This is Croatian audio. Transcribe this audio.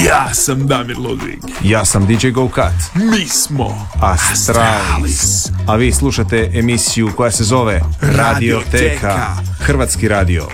Ja sam Damir Ludvig. Ja sam DJ Go Cat. Mi smo Astralis. A vi slušate emisiju koja se zove Radioteka. Hrvatski radio.